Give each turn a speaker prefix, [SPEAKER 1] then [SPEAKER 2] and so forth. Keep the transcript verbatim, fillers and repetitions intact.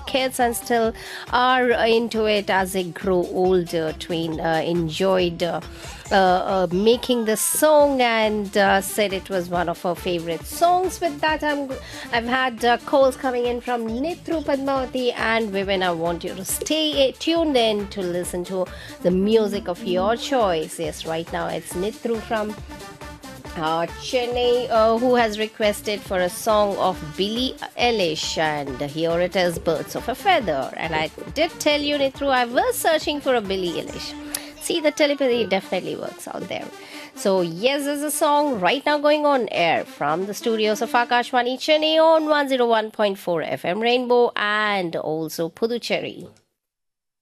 [SPEAKER 1] kids and still are into it as they grow older. Twin uh, enjoyed uh, uh, uh, making the song and uh, said it was one of her favorite songs. With that, I'm, I've had uh, calls coming in from Nitru, Padmavati, and women. I want you to stay tuned in to listen to the music of your choice. Yes, right now it's Nitru from uh, Chennai, uh, who has requested for a song of Billie Eilish, and here it is, Birds of a Feather. And I did tell you, Nitru, I was searching for a Billie Eilish. See, the telepathy definitely works out there. So yes, there's a song right now going on air from the studios of Akashvani Chennai on one oh one point four F M Rainbow and also Puducherry.